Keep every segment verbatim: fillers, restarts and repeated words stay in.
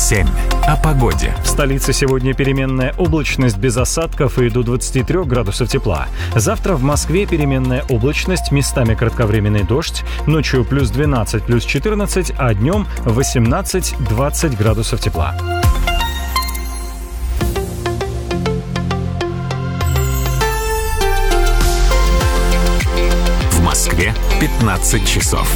семь. О погоде. В столице сегодня переменная облачность без осадков и до двадцати трёх градусов тепла. Завтра в Москве переменная облачность, местами кратковременный дождь. Ночью плюс двенадцать, плюс четырнадцать, а днем восемнадцать-двадцать градусов тепла. В Москве пятнадцать часов.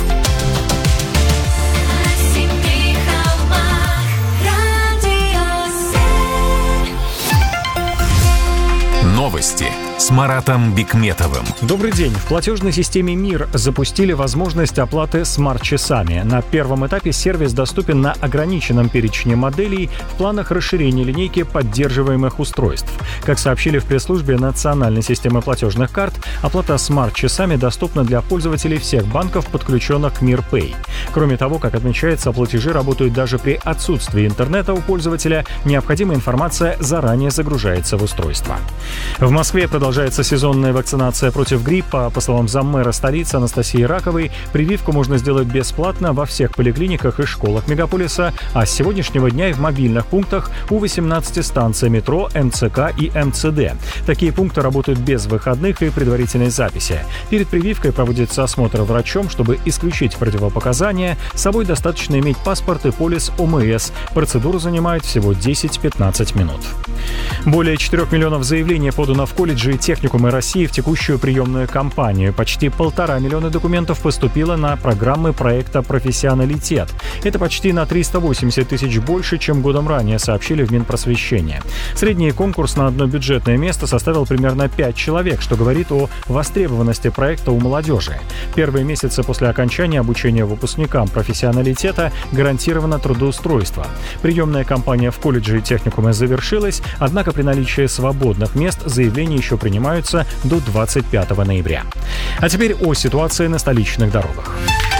Новости с Маратом Бикметовым. Добрый день. В платежной системе МИР запустили возможность оплаты смарт-часами. На первом этапе сервис доступен на ограниченном перечне моделей в планах расширения линейки поддерживаемых устройств. Как сообщили в пресс-службе Национальной системы платежных карт, оплата смарт-часами доступна для пользователей всех банков, подключенных к МИР-Пэй. Кроме того, как отмечается, платежи работают даже при отсутствии интернета у пользователя. Необходимая информация заранее загружается в устройство. В Москве продолжается сезонная вакцинация против гриппа. По словам заммэра столицы Анастасии Раковой, прививку можно сделать бесплатно во всех поликлиниках и школах мегаполиса, а с сегодняшнего дня и в мобильных пунктах у восемнадцати станций метро, эм цэ ка и эм цэ дэ. Такие пункты работают без выходных и предварительной записи. Перед прививкой проводится осмотр врачом, чтобы исключить противопоказания. С собой достаточно иметь паспорт и полис о эм эс. Процедура занимает всего десять-пятнадцать минут. Более четырёх миллионов заявлений подано в колледжи и техникумы России в текущую приемную кампанию. Почти полтора миллиона документов поступило на программы проекта «Профессионалитет». Это почти на триста восемьдесят тысяч больше, чем годом ранее, сообщили в Минпросвещения. Средний конкурс на одно бюджетное место составил примерно пять человек, что говорит о востребованности проекта у молодежи. Первые месяцы после окончания обучения выпускникам профессионалитета гарантировано трудоустройство. Приемная кампания в колледже и техникумы завершилась, однако при наличии свободных мест заявления еще принимаются до двадцать пятого ноября. А теперь о ситуации на столичных дорогах.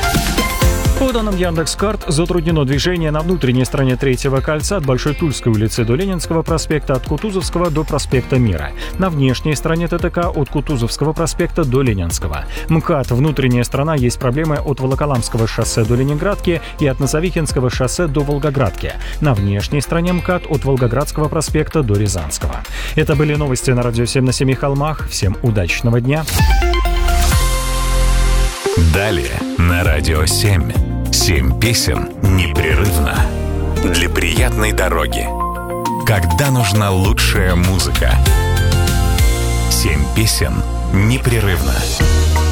По данным Яндекс.Карт, затруднено движение на внутренней стороне Третьего кольца от Большой Тульской улицы до Ленинского проспекта, от Кутузовского до проспекта Мира. На внешней стороне ТТК от Кутузовского проспекта до Ленинского. МКАД, внутренняя сторона, есть проблемы от Волоколамского шоссе до Ленинградки и от Носовихинского шоссе до Волгоградки. На внешней стороне МКАД от Волгоградского проспекта до Рязанского. Это были новости на Радио семь на семи холмах. Всем удачного дня. Далее на Радио семь. Семь песен непрерывно. Для приятной дороги. Когда нужна лучшая музыка. Семь песен непрерывно.